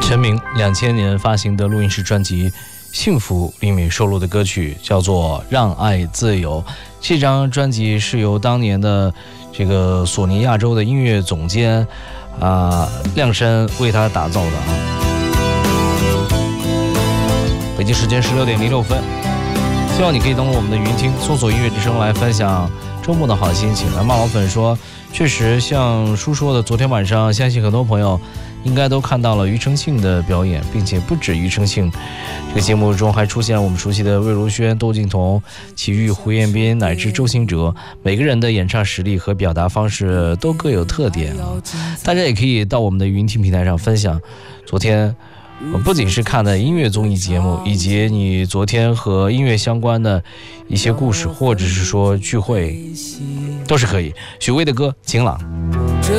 陈明2000年发行的录音室专辑《幸福》里面收录的歌曲叫做《让爱自由》。这张专辑是由当年的这个索尼亚洲的音乐总监亮山为他打造的北京时间16点06分，希望你可以登录我们的云听，搜索音乐之声来分享周末的好心情。骂老粉说，确实像叔说的，昨天晚上相信很多朋友应该都看到了庾澄庆的表演，并且不止庾澄庆，这个节目中还出现了我们熟悉的魏如萱、窦靖童、齐豫、胡彦斌乃至周兴哲，每个人的演唱实力和表达方式都各有特点大家也可以到我们的云听平台上分享昨天不仅是看的音乐综艺节目，以及你昨天和音乐相关的一些故事，或者是说聚会，都是可以。许巍的歌《晴朗》。